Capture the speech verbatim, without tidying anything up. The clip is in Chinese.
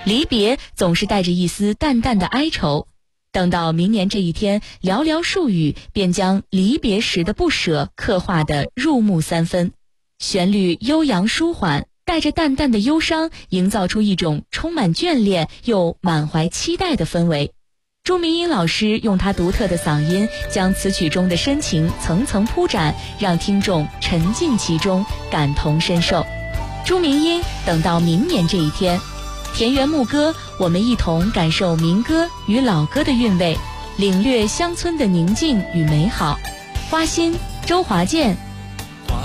离别总是带着一丝淡淡的哀愁。等到明年这一天，寥寥数语便将离别时的不舍刻画得入木三分。旋律悠扬舒缓，带着淡淡的忧伤，营造出一种充满眷恋又满怀期待的氛围。朱明英老师用他独特的嗓音，将词曲中的深情层层铺展，让听众沉浸其中，感同身受。朱明英，等到明年这一天。田园牧歌，我们一同感受民歌与老歌的韵味，领略乡村的宁静与美好。花心，周华健，